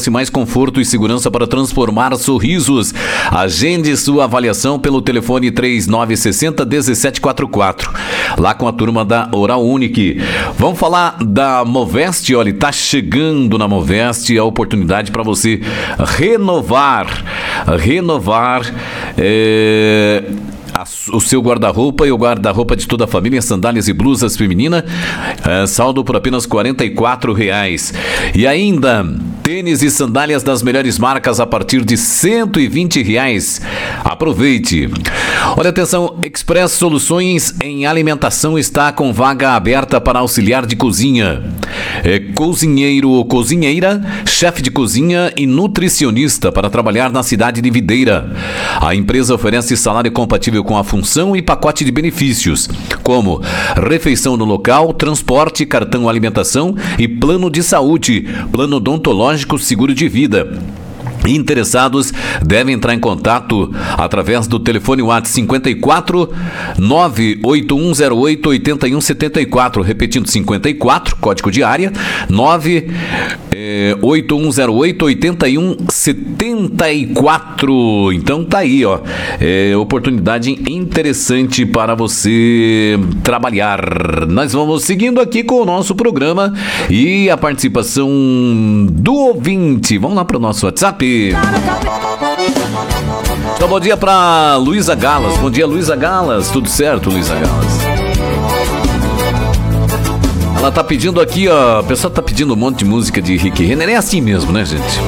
oferece mais conforto e segurança para transformar sorrisos. Agende sua avaliação pelo telefone 3960-1744, lá com a turma da Oral Unique. Vamos falar da Moveste. Olha, tá chegando na Moveste a oportunidade para você renovar o seu guarda-roupa e o guarda-roupa de toda a família, sandálias e blusas feminina, saldo por apenas R$44. E ainda tênis e sandálias das melhores marcas a partir de R$120. Aproveite. Olha, atenção, Express Soluções em Alimentação está com vaga aberta para auxiliar de cozinha, cozinheiro ou cozinheira, chefe de cozinha e nutricionista para trabalhar na cidade de Videira. A empresa oferece salário compatível com a função e pacote de benefícios, como refeição no local, transporte, cartão alimentação e plano de saúde, plano odontológico, seguro de vida. Interessados devem entrar em contato através do telefone WhatsApp 54 98108 8174, repetindo 54, código de área 98108 8174. Então tá aí, ó, oportunidade interessante para você trabalhar. Nós vamos seguindo aqui com o nosso programa e a participação do ouvinte. Vamos lá para o nosso WhatsApp. Então, bom dia para Luísa Galas. Bom dia, Luísa Galas. Tudo certo, Luísa Galas? Ela tá pedindo aqui, ó. A pessoa tá pedindo um monte de música de Rick Renner. É assim mesmo, né, gente?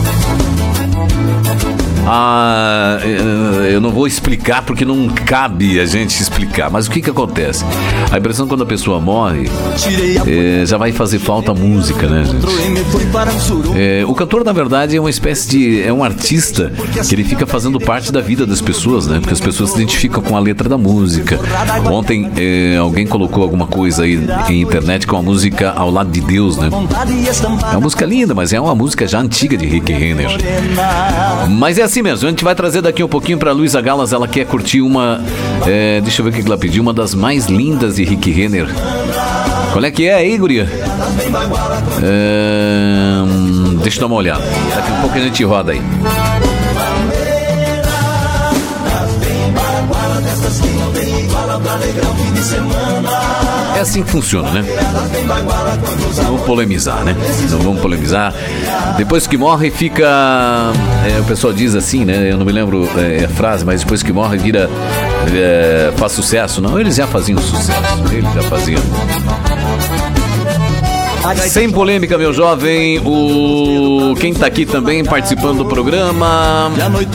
Eu não vou explicar porque não cabe a gente explicar. Mas o que acontece? A impressão quando a pessoa morre, já vai fazer falta a música, né, gente? O cantor, na verdade, é uma espécie de... É um artista que ele fica fazendo parte da vida das pessoas, né? Porque as pessoas se identificam com a letra da música. Ontem, alguém colocou alguma coisa aí em internet com a música Ao Lado de Deus, né? É uma música linda, mas é uma música já antiga de Rick Renner. Mas é assim mesmo, a gente vai trazer daqui um pouquinho para Luísa Galas. Ela quer curtir uma, deixa eu ver o que ela pediu, uma das mais lindas de Rick Renner. Qual é que é aí, guria? Deixa eu dar uma olhada. Daqui um pouco a gente roda aí. É assim que funciona, né? Não vamos polemizar, né? Não vamos polemizar. Depois que morre fica... o pessoal diz assim, né? Eu não me lembro a frase, mas depois que morre vira... faz sucesso. Não, eles já faziam sucesso. Eles já faziam. Sem polêmica, meu jovem. Quem tá aqui também participando do programa,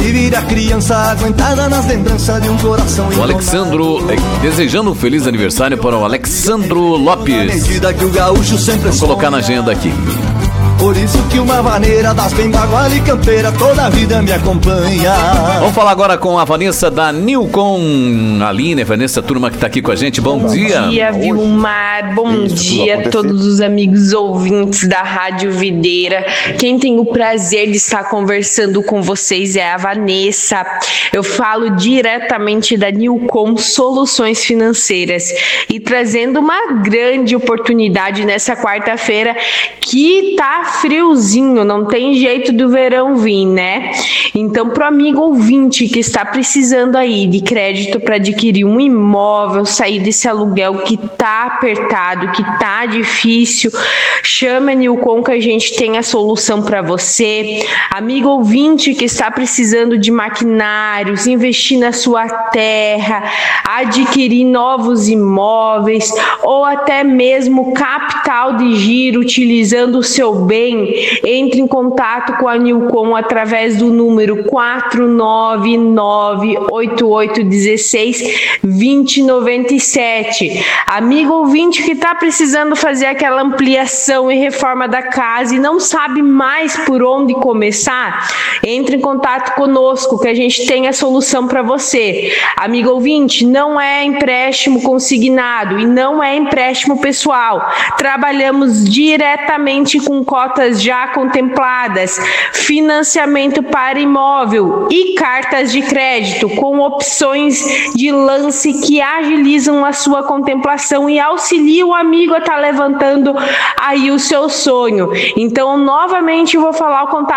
o Alexandro, desejando um feliz aniversário para o Alexandro Lopes. Vou colocar na agenda aqui. Por isso que uma vaneira das bem baguala e campeira toda a vida me acompanha. Vamos falar agora com a Vanessa da Nilcon. Aline, Vanessa, turma que tá aqui com a gente. Bom dia. Bom dia, Vilmar. Bom dia a todos os amigos ouvintes da Rádio Videira. Quem tem o prazer de estar conversando com vocês é a Vanessa. Eu falo diretamente da Nilcon Soluções Financeiras e trazendo uma grande oportunidade nessa quarta-feira que tá friozinho, não tem jeito do verão vir, né? Então, pro amigo ouvinte que está precisando aí de crédito para adquirir um imóvel, sair desse aluguel que tá apertado, que tá difícil, chama a Nilcon que a gente tem a solução para você. Amigo ouvinte que está precisando de maquinários, investir na sua terra, adquirir novos imóveis ou até mesmo capital de giro utilizando o seu bem, entre em contato com a Nilcon através do número 499-8816-2097. Amigo ouvinte que está precisando fazer aquela ampliação e reforma da casa e não sabe mais por onde começar, entre em contato conosco que a gente tem a solução para você. Amigo ouvinte, não é empréstimo consignado e não é empréstimo pessoal. Trabalhamos diretamente com cotas já contempladas, financiamento para imóvel e cartas de crédito com opções de lance que agilizam a sua contemplação e auxiliam o amigo a estar levantando aí o seu sonho. Então, novamente, eu vou falar o contato